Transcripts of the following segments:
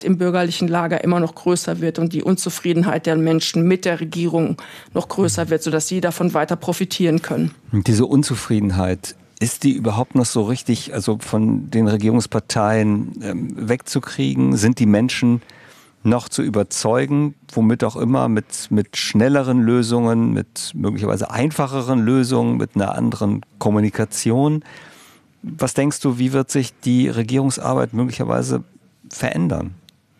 im bürgerlichen Lager immer noch größer wird und die Unzufriedenheit der Menschen mit der Regierung noch größer wird, sodass sie davon weiter profitieren können. Und diese Unzufriedenheit, ist die überhaupt noch so richtig, also von den Regierungsparteien wegzukriegen? Sind die Menschen noch zu überzeugen, womit auch immer, mit schnelleren Lösungen, mit möglicherweise einfacheren Lösungen, mit einer anderen Kommunikation? Was denkst du, wie wird sich die Regierungsarbeit möglicherweise verändern?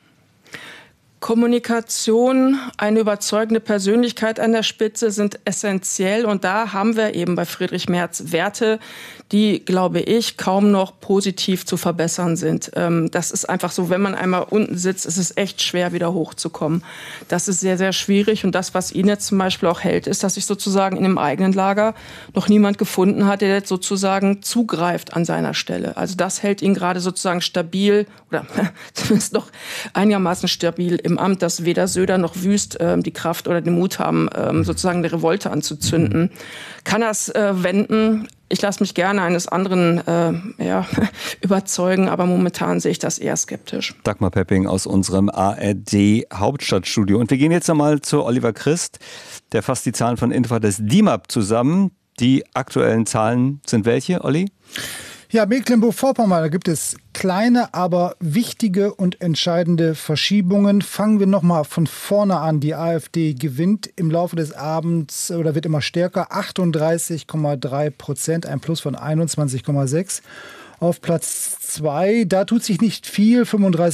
Kommunikation, eine überzeugende Persönlichkeit an der Spitze sind essentiell. Und da haben wir eben bei Friedrich Merz Werte, die, glaube ich, kaum noch positiv zu verbessern sind. Das ist einfach so, wenn man einmal unten sitzt, ist es echt schwer, wieder hochzukommen. Das ist sehr, sehr schwierig. Und das, was ihn jetzt zum Beispiel auch hält, ist, dass sich sozusagen in dem eigenen Lager noch niemand gefunden hat, der jetzt sozusagen zugreift an seiner Stelle. Also das hält ihn gerade sozusagen stabil oder zumindest noch einigermaßen stabil im Amt, dass weder Söder noch Wüst die Kraft oder den Mut haben, sozusagen eine Revolte anzuzünden. Kann er es wenden? Ich lasse mich gerne eines anderen überzeugen, aber momentan sehe ich das eher skeptisch. Dagmar Pepping aus unserem ARD-Hauptstadtstudio. Und wir gehen jetzt einmal zu Oliver Christ, der fasst die Zahlen von Infratest DIMAP zusammen. Die aktuellen Zahlen sind welche, Olli? Ja, Mecklenburg-Vorpommern, da gibt es kleine, aber wichtige und entscheidende Verschiebungen. Fangen wir nochmal von vorne an. Die AfD gewinnt im Laufe des Abends oder wird immer stärker. 38,3%, ein Plus von 21,6%. Auf Platz 2, da tut sich nicht viel,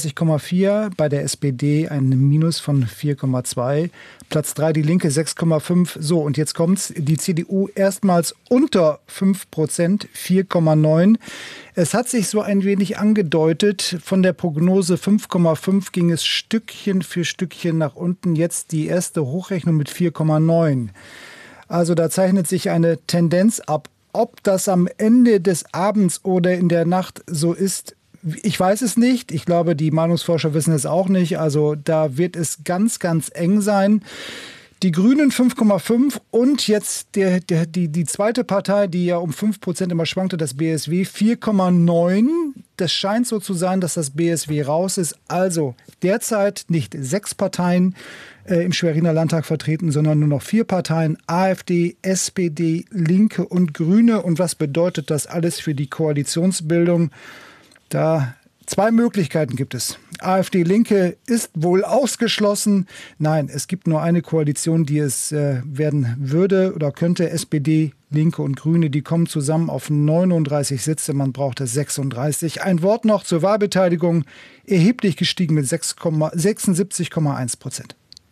35,4. Bei der SPD ein Minus von 4,2. Platz 3, die Linke 6,5. So, und jetzt kommt's. Die CDU erstmals unter 5%, 4,9. Es hat sich so ein wenig angedeutet. Von der Prognose 5,5 ging es Stückchen für Stückchen nach unten. Jetzt die erste Hochrechnung mit 4,9. Also da zeichnet sich eine Tendenz ab. Ob das am Ende des Abends oder in der Nacht so ist, ich weiß es nicht. Ich glaube, die Meinungsforscher wissen es auch nicht. Also da wird es ganz, ganz eng sein. Die Grünen 5,5 und jetzt die zweite Partei, die ja um 5% immer schwankte, das BSW 4,9. Das scheint so zu sein, dass das BSW raus ist. Also derzeit nicht 6 Parteien im Schweriner Landtag vertreten, sondern nur noch 4 Parteien, AfD, SPD, Linke und Grüne. Und was bedeutet das alles für die Koalitionsbildung? Da 2 Möglichkeiten gibt es. AfD, Linke ist wohl ausgeschlossen. Nein, es gibt nur eine Koalition, die es werden würde oder könnte. SPD, Linke und Grüne, die kommen zusammen auf 39 Sitze. Man brauchte 36. Ein Wort noch zur Wahlbeteiligung. Erheblich gestiegen mit 76,1%.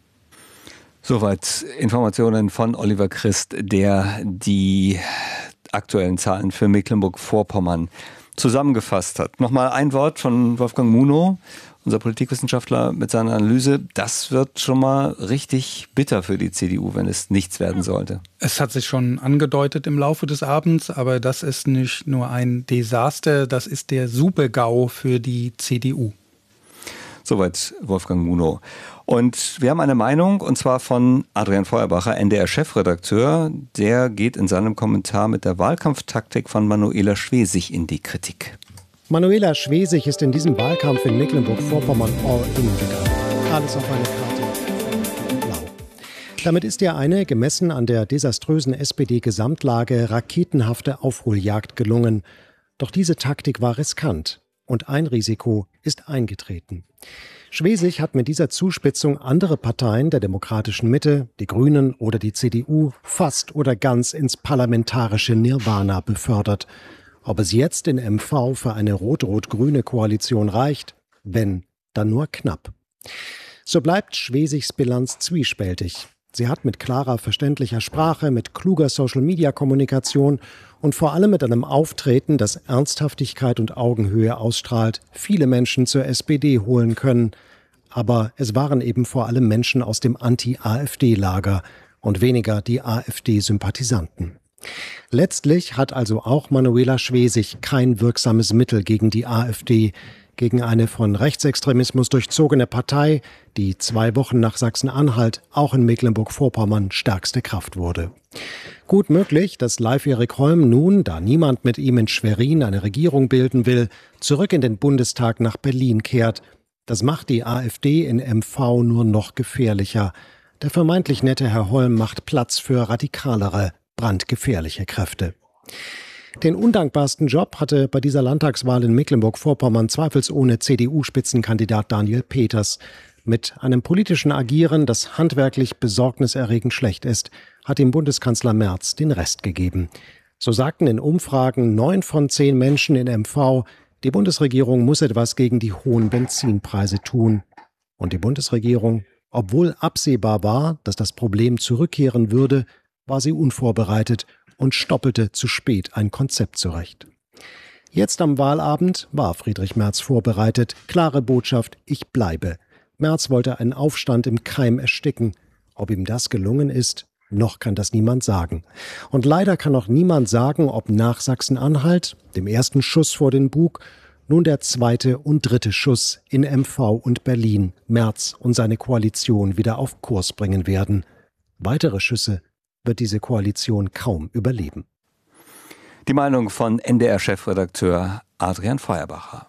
Soweit Informationen von Oliver Christ, der die aktuellen Zahlen für Mecklenburg-Vorpommern zusammengefasst hat. Nochmal ein Wort von Wolfgang Munow, unser Politikwissenschaftler, mit seiner Analyse. Das wird schon mal richtig bitter für die CDU, wenn es nichts werden sollte. Es hat sich schon angedeutet im Laufe des Abends, aber das ist nicht nur ein Desaster, das ist der Super-GAU für die CDU. Soweit Wolfgang Munow. Und wir haben eine Meinung, und zwar von Adrian Feuerbacher, NDR-Chefredakteur. Der geht in seinem Kommentar mit der Wahlkampftaktik von Manuela Schwesig in die Kritik. Manuela Schwesig ist in diesem Wahlkampf in Mecklenburg-Vorpommern all in gegangen. Alles auf eine Karte. Blau. Damit ist ihr eine, gemessen an der desaströsen SPD-Gesamtlage, raketenhafte Aufholjagd gelungen. Doch diese Taktik war riskant. Und ein Risiko ist eingetreten. Schwesig hat mit dieser Zuspitzung andere Parteien der demokratischen Mitte, die Grünen oder die CDU, fast oder ganz ins parlamentarische Nirvana befördert. Ob es jetzt in MV für eine rot-rot-grüne Koalition reicht? Wenn, dann nur knapp. So bleibt Schwesigs Bilanz zwiespältig. Sie hat mit klarer, verständlicher Sprache, mit kluger Social-Media-Kommunikation und vor allem mit einem Auftreten, das Ernsthaftigkeit und Augenhöhe ausstrahlt, viele Menschen zur SPD holen können. Aber es waren eben vor allem Menschen aus dem Anti-AfD-Lager und weniger die AfD-Sympathisanten. Letztlich hat also auch Manuela Schwesig kein wirksames Mittel gegen die AfD, gegen eine von Rechtsextremismus durchzogene Partei, die 2 Wochen nach Sachsen-Anhalt auch in Mecklenburg-Vorpommern stärkste Kraft wurde. Gut möglich, dass Leif-Erik Holm nun, da niemand mit ihm in Schwerin eine Regierung bilden will, zurück in den Bundestag nach Berlin kehrt. Das macht die AfD in MV nur noch gefährlicher. Der vermeintlich nette Herr Holm macht Platz für radikalere, brandgefährliche Kräfte. Den undankbarsten Job hatte bei dieser Landtagswahl in Mecklenburg-Vorpommern zweifelsohne CDU-Spitzenkandidat Daniel Peters. Mit einem politischen Agieren, das handwerklich besorgniserregend schlecht ist, hat ihm Bundeskanzler Merz den Rest gegeben. So sagten in Umfragen 9 von 10 Menschen in MV, die Bundesregierung muss etwas gegen die hohen Benzinpreise tun. Und die Bundesregierung, obwohl absehbar war, dass das Problem zurückkehren würde, war sie unvorbereitet und stoppelte zu spät ein Konzept zurecht. Jetzt am Wahlabend war Friedrich Merz vorbereitet. Klare Botschaft: Ich bleibe. Merz wollte einen Aufstand im Keim ersticken. Ob ihm das gelungen ist, noch kann das niemand sagen. Und leider kann auch niemand sagen, ob nach Sachsen-Anhalt, dem ersten Schuss vor den Bug, nun der zweite und dritte Schuss in MV und Berlin Merz und seine Koalition wieder auf Kurs bringen werden. Weitere Schüsse wird diese Koalition kaum überleben. Die Meinung von NDR-Chefredakteur Adrian Feuerbacher.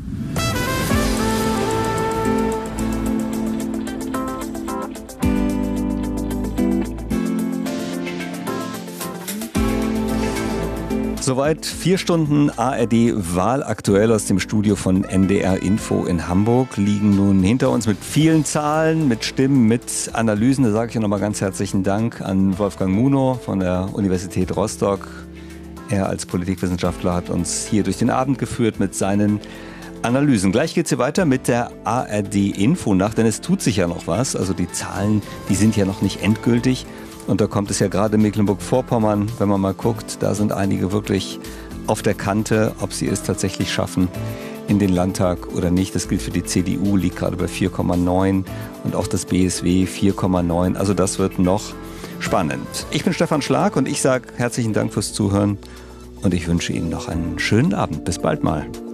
Soweit 4 Stunden ARD Wahlaktuell aus dem Studio von NDR Info in Hamburg liegen nun hinter uns mit vielen Zahlen, mit Stimmen, mit Analysen. Da sage ich nochmal ganz herzlichen Dank an Wolfgang Munow von der Universität Rostock. Er als Politikwissenschaftler hat uns hier durch den Abend geführt mit seinen Analysen. Gleich geht es hier weiter mit der ARD Infonacht, denn es tut sich ja noch was. Also die Zahlen, die sind ja noch nicht endgültig. Und da kommt es ja gerade in Mecklenburg-Vorpommern, wenn man mal guckt, da sind einige wirklich auf der Kante, ob sie es tatsächlich schaffen in den Landtag oder nicht. Das gilt für die CDU, liegt gerade bei 4,9 und auch das BSW 4,9. Also das wird noch spannend. Ich bin Stefan Schlag und ich sage herzlichen Dank fürs Zuhören und ich wünsche Ihnen noch einen schönen Abend. Bis bald mal.